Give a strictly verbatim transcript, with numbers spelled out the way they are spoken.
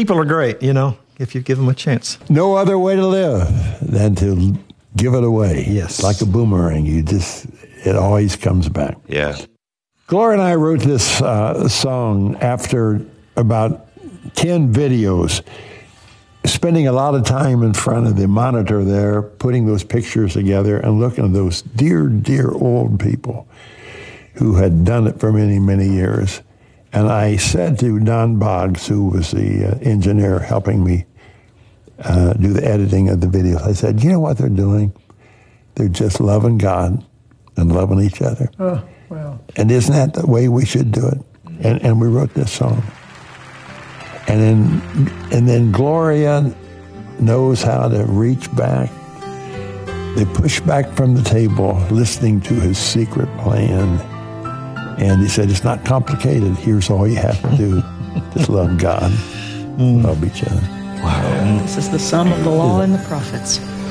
people are great, you know, if you give them a chance. No other way to live than to give it away. Yes. Like a boomerang. You just, it always comes back. Yeah. Gloria and I wrote this uh, song after about ten videos, spending a lot of time in front of the monitor there, putting those pictures together and looking at those dear, dear old people who had done it for many, many years. And I said to Don Boggs, who was the uh, engineer helping me uh, do the editing of the videos, I said, you know what they're doing? They're just loving God and loving each other. Oh, wow. And isn't that the way we should do it? And, and we wrote this song. And then, and then Gloria knows how to reach back. They push back from the table, listening to his secret plan. And he said, it's not complicated. Here's all you have to do. Just love God, mm. love each other. Wow. This is the sum of the law and the prophets.